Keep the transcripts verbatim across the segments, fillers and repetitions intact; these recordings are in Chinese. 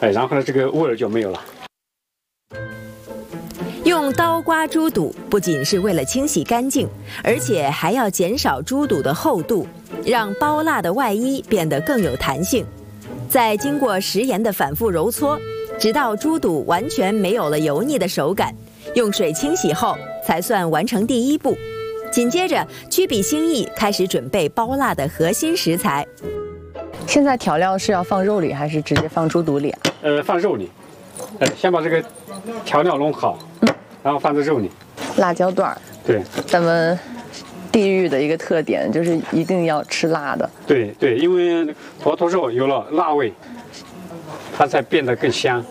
哎，然后呢，这个味儿就没有了。 用刀刮猪肚不仅是为了清洗干净，而且还要减少猪肚的厚度，让包蜡的外衣变得更有弹性。再经过食盐的反复揉搓，直到猪肚完全没有了油腻的手感，用水清洗后才算完成第一步。紧接着，曲比兴义开始准备包蜡的核心食材。 现在调料是要放肉里，还是直接放猪肚里啊？ 呃，放肉里。呃，先把这个调料弄好，嗯，然后放在肉里。 辣椒段儿。对，咱们地域的一个特点就是一定要吃辣的。 对对，因为坨坨肉有了辣味，它才变得更香。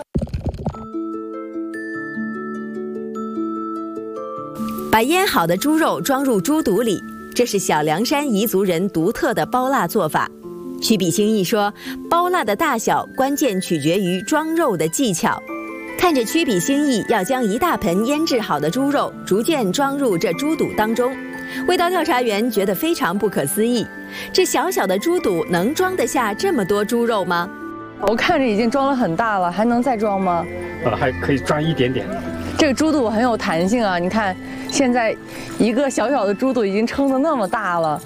把腌好的猪肉装入猪肚里，这是小凉山彝族人独特的包蜡做法。曲比兴义说，包蜡的大小关键取决于装肉的技巧。看着曲比兴义要将一大盆腌制好的猪肉逐渐装入这猪肚当中，味道调查员觉得非常不可思议。这小小的猪肚能装得下这么多猪肉吗？ 我看着已经装了很大了，还能再装吗？ 呃，还可以装一点点。 这个猪肚很有弹性啊，你看现在一个小小的猪肚已经撑得那么大了。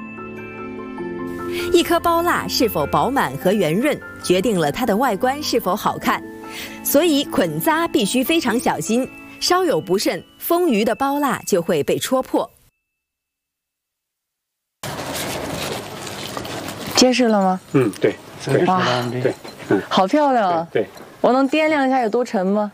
一颗包蜡是否饱满和圆润，决定了它的外观是否好看，所以捆扎必须非常小心，稍有不慎，丰腴的包蜡就会被戳破。 结实了吗？ 嗯，对，对， 哇， 对，嗯， 好漂亮啊！ 对，对我能掂量一下有多沉吗？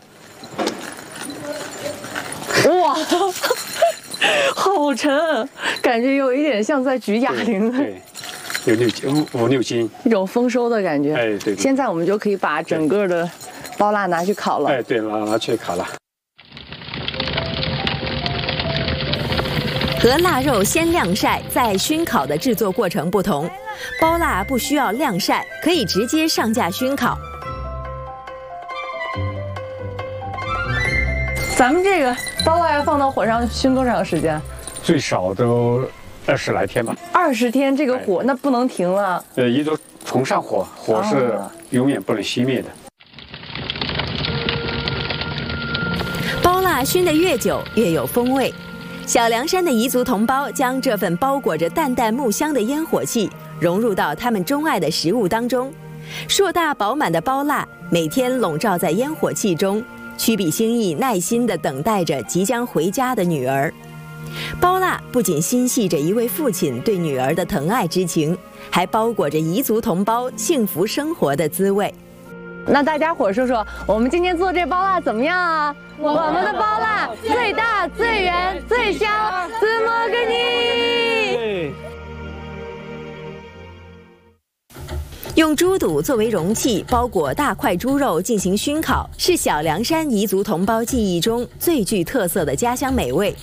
哇，好沉，感觉有一点像在举哑铃。 对。有六斤，五六斤， 一种丰收的感觉。 哎，对, 对。 现在我们就可以把整个的包蜡拿去烤了。 哎，对，拿拿去烤了。 和腊肉先晾晒再熏烤的制作过程不同，包蜡不需要晾晒，可以直接上架熏烤。 咱们这个包蜡要放到火上熏多长时间？ 最少都二十来天吧。 二十天，这个火、哎、那不能停了。 呃，一直重上火，火是永远不能熄灭的。 包蜡熏得越久，越有风味。小凉山的彝族同胞将这份包裹着淡淡木香的烟火气融入到他们钟爱的食物当中。硕大饱满的包蜡每天笼罩在烟火气中，曲比兴义耐心地等待着即将回家的女儿。包蜡不仅心系着一位父亲对女儿的疼爱之情，还包裹着彝族同胞幸福生活的滋味。 那大家伙说说，我们今天做这包蜡怎么样啊？我们的包蜡最大、最圆、最香，怎么个你？ 用猪肚作为容器包裹大块猪肉进行熏烤，是小凉山彝族同胞记忆中最具特色的家乡美味。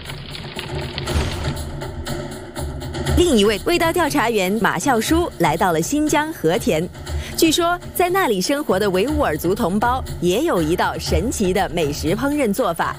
另一位味道调查员马孝书来到了新疆和田，据说在那里生活的维吾尔族同胞也有一道神奇的美食烹饪做法。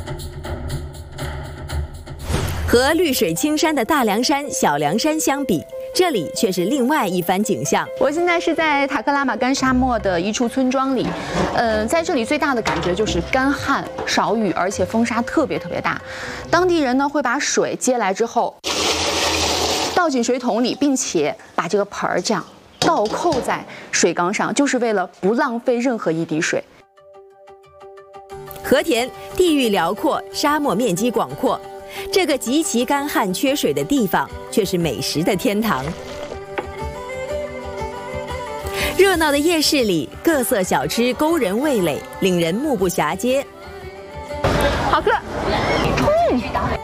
和绿水青山的大凉山、小凉山相比，这里却是另外一番景象。 我现在是在塔克拉玛干沙漠的一处村庄里，呃，在这里最大的感觉就是干旱、少雨，而且风沙特别特别大。当地人呢会把水接来之后倒进水桶里，并且把这个盆儿这样倒扣在水缸上，就是为了不浪费任何一滴水。 和田地域辽阔，沙漠面积广阔，这个极其干旱缺水的地方却是美食的天堂。热闹的夜市里，各色小吃勾人味蕾，令人目不暇接。 好喝，嗯。